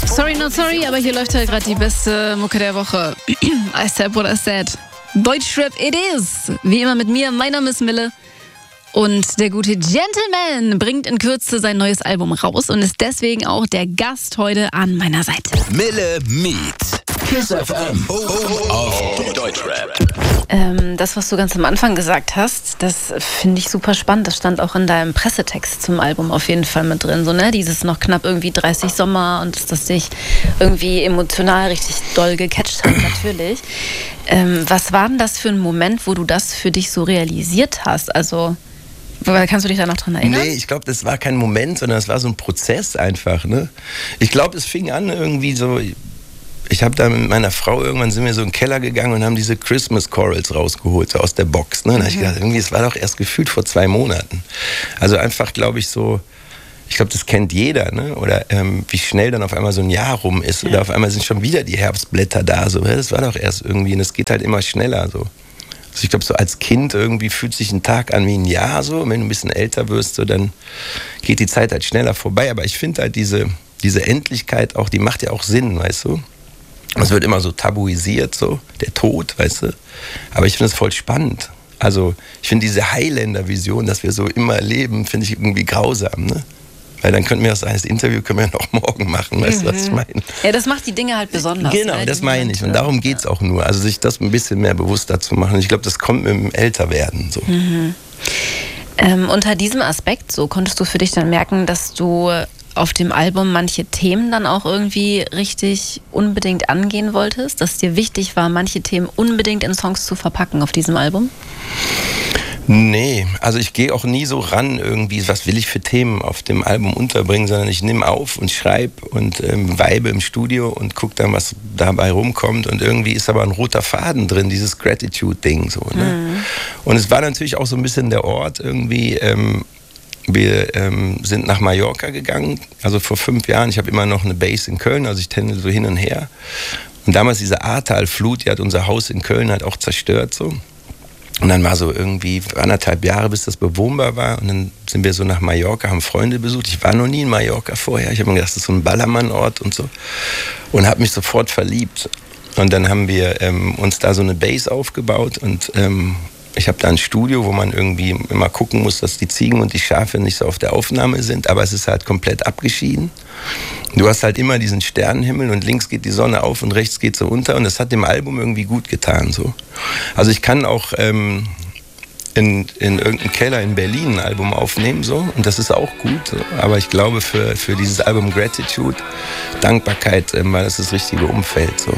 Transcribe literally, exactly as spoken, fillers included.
Sorry, not sorry, aber hier läuft halt gerade die beste Mucke der Woche. I said what I said. Deutschrap it is. Wie immer mit mir, mein Name ist Mille. Und der gute Gentleman bringt in Kürze sein neues Album raus und ist deswegen auch der Gast heute an meiner Seite. Mille Meet. Kiss F M. Oh, oh, auf Deutschrap. Ähm, das, was du ganz am Anfang gesagt hast, das finde ich super spannend. Das stand auch in deinem Pressetext zum Album auf jeden Fall mit drin. So, ne? Dieses noch knapp irgendwie dreißig Sommer und dass das dich irgendwie emotional richtig doll gecatcht hat, natürlich. Ähm, was war denn das für ein Moment, wo du das für dich so realisiert hast? Also, kannst du dich da noch dran erinnern? Nee, ich glaube, das war kein Moment, sondern es war so ein Prozess einfach. Ne? Ich glaube, es fing an irgendwie so... Ich habe da mit meiner Frau, irgendwann sind wir so in den Keller gegangen und haben diese Christmas Chorals rausgeholt, so aus der Box. Ne? Und da habe ich gedacht, irgendwie, es war doch erst gefühlt vor zwei Monaten. Also einfach, glaube ich, so, ich glaube, das kennt jeder, ne? Oder ähm, wie schnell dann auf einmal so ein Jahr rum ist. Oder auf einmal sind schon wieder die Herbstblätter da. So. Das war doch erst irgendwie, und es geht halt immer schneller so. Also ich glaube, so als Kind irgendwie fühlt sich ein Tag an wie ein Jahr so. Und wenn du ein bisschen älter wirst, so, dann geht die Zeit halt schneller vorbei. Aber ich finde halt diese, diese Endlichkeit auch, die macht ja auch Sinn, weißt du? Es wird immer so tabuisiert, so, der Tod, weißt du. Aber ich finde es voll spannend. Also, ich finde diese Highlander-Vision, dass wir so immer leben, finde ich irgendwie grausam, ne? Weil dann könnten wir das als Interview können wir ja noch morgen machen, weißt du, mhm. was ich meine? Ja, das macht die Dinge halt besonders. Genau, ne? das meine ich. Und darum geht es auch nur. Also, sich das ein bisschen mehr bewusster zu machen. Ich glaube, das kommt mit dem Älterwerden, so. Mhm. Ähm, unter diesem Aspekt, so, konntest du für dich dann merken, dass du auf dem Album manche Themen dann auch irgendwie richtig unbedingt angehen wolltest? Dass dir wichtig war, manche Themen unbedingt in Songs zu verpacken auf diesem Album? Nee, also ich gehe auch nie so ran irgendwie, was will ich für Themen auf dem Album unterbringen, sondern ich nehme auf und schreibe und ähm, weibe im Studio und gucke dann, was dabei rumkommt. Und irgendwie ist aber ein roter Faden drin, dieses Gratitude-Ding. So, ne? Mhm. Und es war natürlich auch so ein bisschen der Ort irgendwie... Ähm, Wir ähm, sind nach Mallorca gegangen, also vor fünf Jahren. Ich habe immer noch eine Base in Köln, also ich pendel so hin und her. Und damals diese Ahrtal-Flut, die hat unser Haus in Köln halt auch zerstört so. Und dann war so irgendwie anderthalb Jahre, bis das bewohnbar war. Und dann sind wir so nach Mallorca, haben Freunde besucht. Ich war noch nie in Mallorca vorher. Ich habe mir gedacht, das ist so ein Ballermann-Ort und so. Und habe mich sofort verliebt. Und dann haben wir ähm, uns da so eine Base aufgebaut und... Ähm, Ich habe da ein Studio, wo man irgendwie immer gucken muss, dass die Ziegen und die Schafe nicht so auf der Aufnahme sind, aber es ist halt komplett abgeschieden. Du hast halt immer diesen Sternenhimmel und links geht die Sonne auf und rechts geht sie unter und das hat dem Album irgendwie gut getan. So. Also ich kann auch ähm, in, in irgendeinem Keller in Berlin ein Album aufnehmen so, und das ist auch gut, so. Aber ich glaube für, für dieses Album Gratitude, Dankbarkeit, ähm, war das das richtige Umfeld. So.